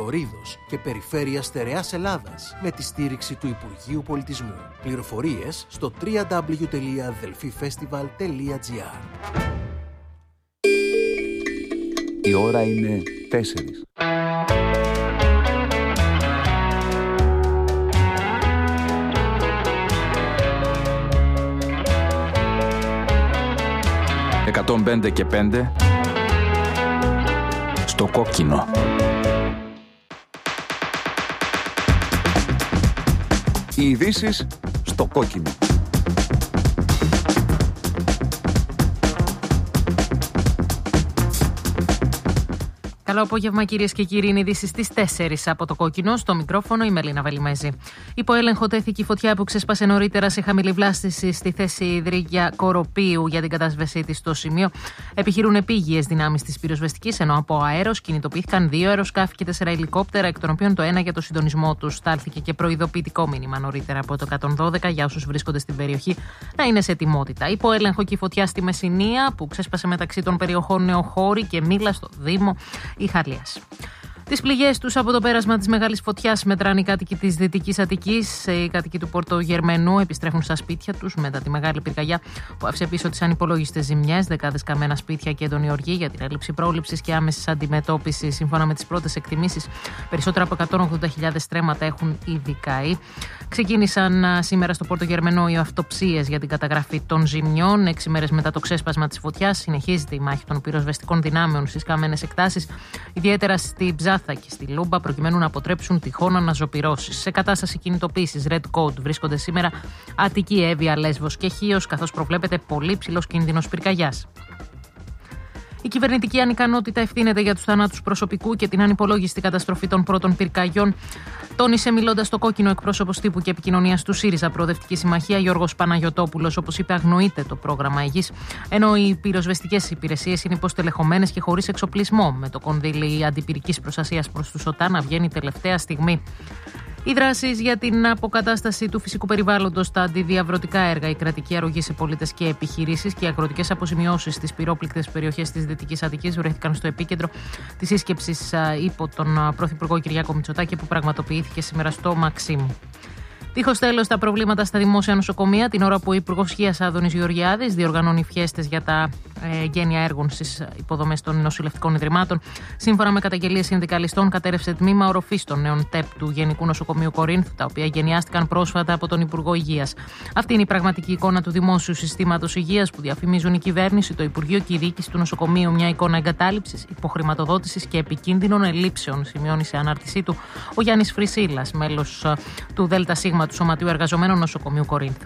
Βορρίδος και Περιφέρειας Στερεάς Ελλάδας με τη στήριξη του Υπουργείου Πολιτισμού. Πληροφορίες στο www.delphifestival.gr. Η ώρα είναι 4. «105 και 5» στο κόκκινο. Οι ειδήσεις στο κόκκινο. Καλό απόγευμα, κυρίες και κύριοι. Είναι ειδήσεις στις 4 από το κόκκινο. Στο μικρόφωνο η Μελίνα Βελιμέζη. Υπό έλεγχο τέθηκε η φωτιά που ξέσπασε νωρίτερα σε χαμηλή βλάστηση στη θέση Ιδρύγια Κοροπίου. Για την κατάσβεσή της στο σημείο επιχειρούν επίγειες δυνάμεις της πυροσβεστικής, ενώ από αέρος κινητοποιήθηκαν 2 αεροσκάφη και 4 ελικόπτερα, εκ των οποίων το ένα για το συντονισμό τους. Στάλθηκε και προειδοποιητικό μήνυμα νωρίτερα από το 112 για όσους βρίσκονται στην περιοχή να είναι σε ετοιμότητα. Υπό έλεγχο και η φωτιά στη Μεσσηνία που ξέσπασε μεταξύ των περιοχών Νεοχώρη και Μήλα στο Δήμο η Χαρλίας. Τις πληγές τους από το πέρασμα της μεγάλης φωτιάς μετράνε οι κάτοικοι της Δυτικής Αττικής. Οι κάτοικοι του Πορτογερμενού επιστρέφουν στα σπίτια τους μετά τη μεγάλη πυρκαγιά που άφησε πίσω τις ανυπολόγιστες ζημιές, δεκάδες καμένα σπίτια και έντονη οργή. Για την έλλειψη πρόληψης και άμεσης αντιμετώπισης, σύμφωνα με τις πρώτες εκτιμήσεις, περισσότερα από 180.000 στρέμματα έχουν ήδη καεί. Ξεκίνησαν σήμερα στο Πορτογερμενό οι αυτοψίες για την καταγραφή των ζημιών. 6 μέρες μετά το ξέσπασμα της φωτιάς, συνεχίζεται η μάχη των πυροσβεστικών δυνάμεων στις καμένες εκτάσεις, ιδιαίτερα στη Ψάθα και στη Λούμπα, προκειμένου να αποτρέψουν τυχόν αναζωπυρώσεις. Σε κατάσταση κινητοποίησης Red Code βρίσκονται σήμερα Αττική, Εύβοια, Λέσβος και Χίος, καθώς προβλέπεται πολύ ψηλός κίνδυνος πυρκαγιάς. Η κυβερνητική ανικανότητα ευθύνεται για τους θανάτους προσωπικού και την ανυπολόγιστη καταστροφή των πρώτων πυρκαγιών, τόνισε μιλώντας στο κόκκινο εκπρόσωπος τύπου και επικοινωνίας του ΣΥΡΙΖΑ Προοδευτική Συμμαχία, Γιώργος Παναγιωτόπουλος. Όπως είπε, αγνοείται το πρόγραμμα υγιής, ενώ οι πυροσβεστικές υπηρεσίες είναι υποστελεχωμένες και χωρίς εξοπλισμό, με το κονδύλι αντιπυρικής προστασίας προς τους ΟΤΑ να βγαίνει τελευταία στιγμή. Οι δράσεις για την αποκατάσταση του φυσικού περιβάλλοντος, τα αντιδιαβρωτικά έργα, η κρατική αρρωγή σε πολίτες και επιχειρήσεις και οι αγροτικές αποζημιώσεις στις πυρόπληκτες περιοχές της Δυτικής Αττικής βρέθηκαν στο επίκεντρο της σύσκεψης υπό τον Πρωθυπουργό Κυριάκο Μητσοτάκη που πραγματοποιήθηκε σήμερα στο Μαξίμου. Δίχως τέλος τα προβλήματα στα δημόσια νοσοκομεία, την ώρα που ο Υπουργός Υγείας Άδωνης Γεωργιάδης διοργανώνει φιέστες για τα γένεια έργων στις υποδομές των νοσηλευτικών ιδρυμάτων. Σύμφωνα με καταγγελίες συνδικαλιστών, κατέρευσε τμήμα οροφής των νέων ΤΕΠ του Γενικού Νοσοκομείου Κορίνθου, τα οποία γενιάστηκαν πρόσφατα από τον Υπουργό Υγείας. Αυτή είναι η πραγματική εικόνα του δημόσιου συστήματος υγείας που διαφημίζουν η κυβέρνηση, το Υπουργείο και η διοίκηση του νοσοκομείου. Μια εικόνα εγκατάλειψης, υποχρηματοδότησης και επικίνδυνων ελλείψεων, σημειώνει σε ανάρτησή του ο Γιάννης Φρυσίλας, μέλος του ΔΣ του Σωματείου Εργαζομένων Νοσοκομείου Κορίνθου.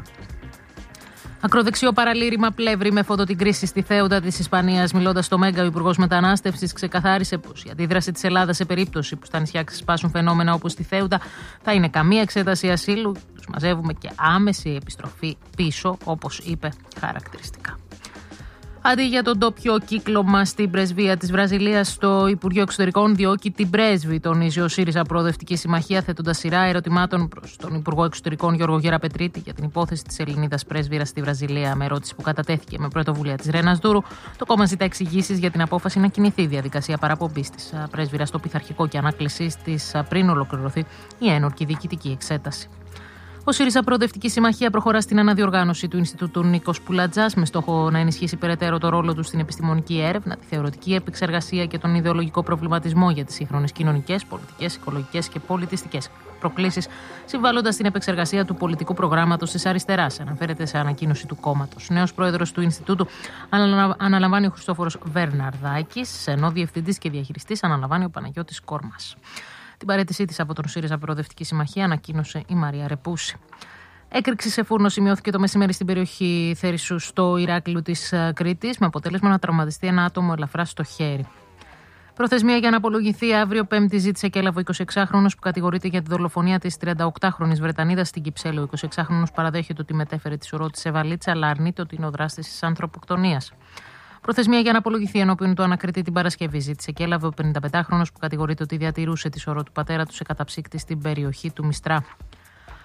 Ακροδεξιό παραλήρημα πλεύρη με φώτο την κρίση στη Θέουτα της Ισπανίας. Μιλώντας στο Μέγκα, ο Υπουργός Μετανάστευσης ξεκαθάρισε πως η αντίδραση της Ελλάδας σε περίπτωση που στα νησιά ξεσπάσουν φαινόμενα όπως στη Θέουτα θα είναι καμία εξέταση ασύλου. Τους μαζεύουμε και άμεση επιστροφή πίσω, όπως είπε χαρακτηριστικά. Αντί για τον ντόπιο κύκλωμα στην πρεσβεία της Βραζιλίας, το Υπουργείο Εξωτερικών διώκει την πρέσβη, τονίζει ο ΣΥΡΙΖΑ Προοδευτική Συμμαχία, θέτοντας σειρά ερωτημάτων προς τον Υπουργό Εξωτερικών Γιώργο Γεραπετρίτη για την υπόθεση της Ελληνίδας πρέσβυρας στη Βραζιλία. Με ερώτηση που κατατέθηκε με πρωτοβουλία της Ρένας Δούρου, το κόμμα ζητά εξηγήσεις για την απόφαση να κινηθεί η διαδικασία παραπομπής της πρέσβυρας στο πειθαρχικό και ανάκλησης της πριν ολοκληρωθεί η ένορκη διοικητική εξέταση. Ο ΣΥΡΙΖΑ Προοδευτική Συμμαχία προχωρά στην αναδιοργάνωση του Ινστιτούτου Νίκος Πουλατζάς με στόχο να ενισχύσει περαιτέρω το ρόλο του στην επιστημονική έρευνα, τη θεωρητική επεξεργασία και τον ιδεολογικό προβληματισμό για τις σύγχρονες κοινωνικές, πολιτικές, οικολογικές και πολιτιστικές προκλήσεις, συμβάλλοντας στην επεξεργασία του πολιτικού προγράμματος της αριστεράς, αναφέρεται σε ανακοίνωση του κόμματος. Νέος πρόεδρος του Ινστιτούτου αναλαμβάνει ο Χριστόφορος Βερναρδάκης, ενώ διευθυντής και διαχειριστής αναλαμβάνει ο Παναγιώτης Κόρμας. Την παραίτησή της από τον ΣΥΡΙΖΑ Προοδευτική Συμμαχία ανακοίνωσε η Μαρία Ρεπούση. Έκρηξη σε φούρνο σημειώθηκε το μεσημέρι στην περιοχή Θέρισσου στο Ηράκλειο της Κρήτης, με αποτέλεσμα να τραυματιστεί ένα άτομο ελαφρά στο χέρι. Προθεσμία για να απολογηθεί αύριο Πέμπτη ζήτησε και έλαβε ο 26χρονος που κατηγορείται για τη δολοφονία της 38χρονης Βρετανίδας στην Κυψέλη. Ο 26χρονος παραδέχεται ότι μετέφερε τη σωρό της σε βαλίτσα, αλλά αρνείται ότι είναι ο δράστης της ανθρωποκτονίας. Προθεσμία για να απολογηθεί ενώπιον του ανακριτή την Παρασκευή ζήτησε και έλαβε ο 55χρονος που κατηγορείται ότι διατηρούσε τη σωρό του πατέρα του σε καταψύκτη στην περιοχή του Μιστρά.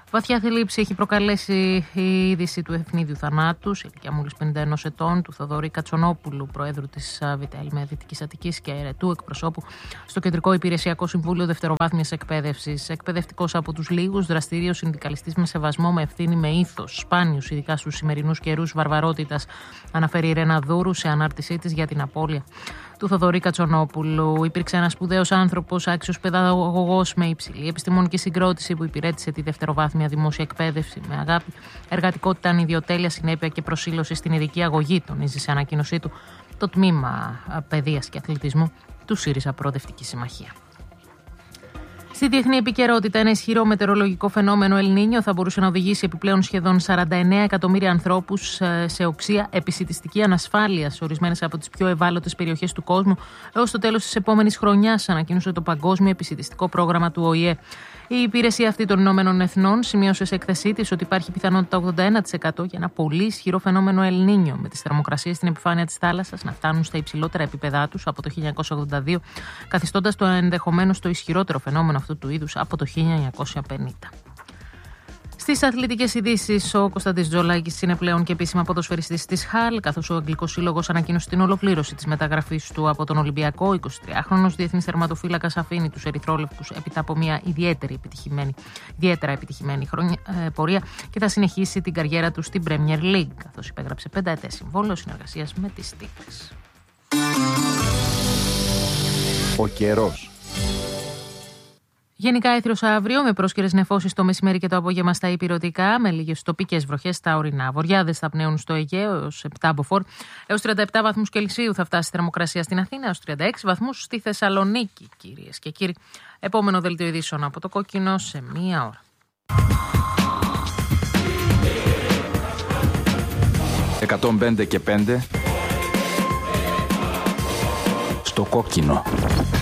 Βαθιά θλίψη έχει προκαλέσει η είδηση του ευνίδιου θανάτου, σε ηλικία μόλις 51 ετών, του Θοδωρή Κατσονόπουλου, προέδρου της ΒΤΕΛΜΕ Δυτικής Αττικής και αιρετού εκπροσώπου στο Κεντρικό Υπηρεσιακό Συμβούλιο Δευτεροβάθμιας Εκπαίδευσης. Εκπαιδευτικός από τους λίγους, δραστήριος συνδικαλιστής με σεβασμό, με ευθύνη, με ήθος, σπάνιος ειδικά στους σημερινούς καιρούς βαρβαρότητας, αναφέρει η Ρένα Δούρου σε ανάρτησή της για την απώλεια του Θοδωρή Κατσονόπουλου. Υπήρξε ένας σπουδαίος άνθρωπος, άξιος παιδαγωγός με υψηλή επιστημονική συγκρότηση που υπηρέτησε τη δευτεροβάθμια δημόσια εκπαίδευση με αγάπη, εργατικότητα, ανιδιοτέλεια, συνέπεια και προσήλωση στην ειδική αγωγή, τονίζει σε ανακοίνωσή του το τμήμα παιδείας και αθλητισμού του ΣΥΡΙΖΑ Προοδευτική Συμμαχία. Στη διεθνή επικαιρότητα, ένα ισχυρό μετεωρολογικό φαινόμενο El Niño θα μπορούσε να οδηγήσει επιπλέον σχεδόν 49 εκατομμύρια ανθρώπους σε οξεία επισιτιστική ανασφάλεια σε ορισμένες από τις πιο ευάλωτες περιοχές του κόσμου έως το τέλος της επόμενης χρονιάς, ανακοίνωσε το Παγκόσμιο Επισιτιστικό Πρόγραμμα του ΟΗΕ. Η υπηρεσία αυτή των Ηνωμένων Εθνών σημείωσε σε έκθεσή της ότι υπάρχει πιθανότητα 81% για ένα πολύ ισχυρό φαινόμενο El Niño, με τις θερμοκρασίες στην επιφάνεια της θάλασσας να φτάνουν στα υψηλότερα επίπεδά τους από το 1982, καθιστώντας το ενδεχομένως το ισχυρότερο φαινόμενο αυτού του είδους από το 1950. Στις αθλητικές ειδήσεις, ο Κωνσταντής Τζολάκης είναι πλέον και επίσημα ποδοσφαιριστής της ΧΑΛ, καθώς ο Αγγλικός Σύλλογος ανακοίνωσε την ολοκλήρωση της μεταγραφής του από τον Ολυμπιακό. 23χρονος διεθνής τερματοφύλακας αφήνει τους ερυθρόλευκους έπειτα από μια ιδιαίτερα επιτυχημένη πορεία και θα συνεχίσει την καριέρα του στην Premier League, καθώς υπέγραψε 5ετές συμβόλαιο συνεργασίας με τις Τίγρες. Ο καιρός. Γενικά έθριος αύριο, με πρόσκαιρες νεφώσεις το μεσημέρι και το απόγευμα στα ηπειρωτικά, με λίγες τοπικές βροχές στα ορεινά. Βοριάδες θα πνέουν στο Αιγαίο έως 7 μποφόρ, έως 37 βαθμούς Κελσίου θα φτάσει η θερμοκρασία στην Αθήνα, έως 36 βαθμούς στη Θεσσαλονίκη, κυρίες και κύριοι. Επόμενο δελτίο ειδήσεων από το Κόκκινο σε 1 ώρα. 105 και 5 στο Κόκκινο.